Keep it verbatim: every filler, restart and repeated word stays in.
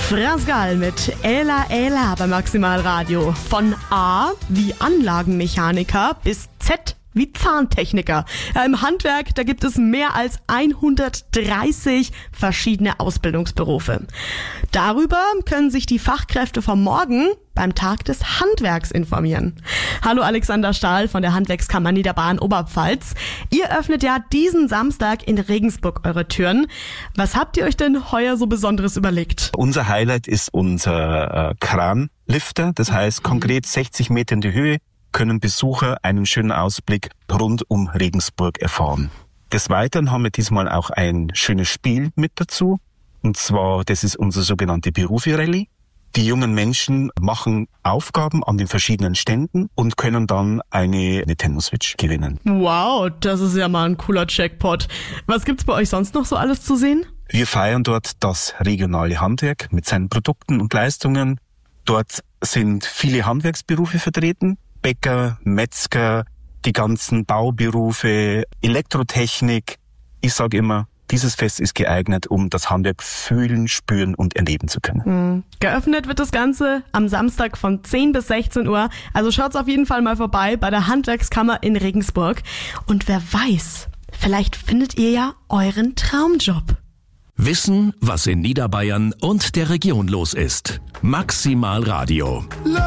Franz Gall mit Ela Ela bei Maximal Radio. Von A wie Anlagenmechaniker bis Z wie Zahntechniker. Ja, im Handwerk, da gibt es mehr als hundertdreißig verschiedene Ausbildungsberufe. Darüber können sich die Fachkräfte vom Morgen beim Tag des Handwerks informieren. Hallo Alexander Stahl von der Handwerkskammer Niederbayern Oberpfalz. Ihr öffnet ja diesen Samstag in Regensburg eure Türen. Was habt ihr euch denn heuer so Besonderes überlegt? Unser Highlight ist unser äh, Kranlifter. Das heißt, konkret sechzig Meter in die Höhe können Besucher einen schönen Ausblick rund um Regensburg erfahren. Des Weiteren haben wir diesmal auch ein schönes Spiel mit dazu. Und zwar, das ist unser sogenannte Berufe-Rallye. Die jungen Menschen machen Aufgaben an den verschiedenen Ständen und können dann eine Nintendo-Switch gewinnen. Wow, das ist ja mal ein cooler Jackpot. Was gibt's bei euch sonst noch so alles zu sehen? Wir feiern dort das regionale Handwerk mit seinen Produkten und Leistungen. Dort sind viele Handwerksberufe vertreten. Bäcker, Metzger, die ganzen Bauberufe, Elektrotechnik. Ich sage immer, dieses Fest ist geeignet, um das Handwerk fühlen, spüren und erleben zu können. Mhm. Geöffnet wird das Ganze am Samstag von zehn bis sechzehn Uhr. Also schaut's auf jeden Fall mal vorbei bei der Handwerkskammer in Regensburg. Und wer weiß, vielleicht findet ihr ja euren Traumjob. Wissen, was in Niederbayern und der Region los ist. Maximal Radio.